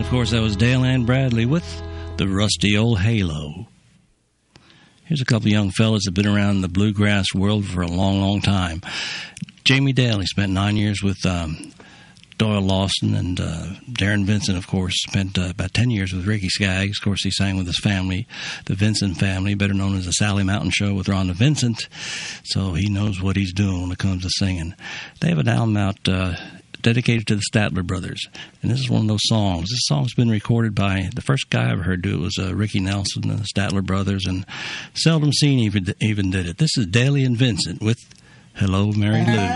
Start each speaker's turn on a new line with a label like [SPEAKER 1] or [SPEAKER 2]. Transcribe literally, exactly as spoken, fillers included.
[SPEAKER 1] Of course, that was Dale Ann Bradley with the Rusty Old Halo. Here's a couple young fellas that have been around the bluegrass world for a long, long time. Jamie Dale, he spent nine years with um, Doyle Lawson, and uh, Darren Vincent, of course, spent uh, about ten years with Ricky Skaggs. Of course, he sang with his family, the Vincent family, better known as the Sally Mountain Show with Rhonda Vincent. So he knows what he's doing when it comes to singing. They have an album out uh, dedicated to the Statler Brothers, and this is one of those songs. This song's been recorded by, the first guy I ever heard do it was uh, Ricky Nelson and the Statler Brothers, and Seldom Seen even, even did it. This is Daly and Vincent with Hello, Mary Lou.